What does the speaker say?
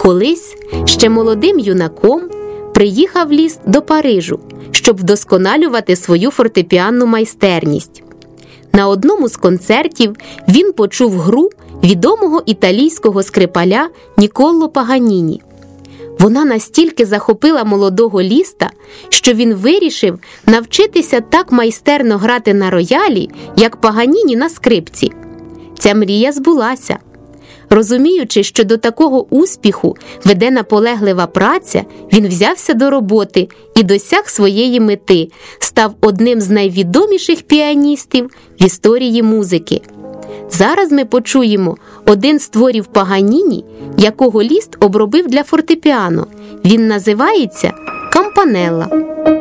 Колись, ще молодим юнаком, приїхав Ліст до Парижу, щоб вдосконалювати свою фортепіанну майстерність. На одному з концертів він почув гру відомого італійського скрипаля Нікколо Паганіні. Вона настільки захопила молодого Ліста, що він вирішив навчитися так майстерно грати на роялі, як Паганіні на скрипці. Ця мрія збулася. Розуміючи, що до такого успіху веде наполеглива праця, він взявся до роботи і досяг своєї мети, став одним з найвідоміших піаністів в історії музики. Зараз ми почуємо один з творів Паганіні, якого Ліст обробив для фортепіано. Він називається «Кампанелла».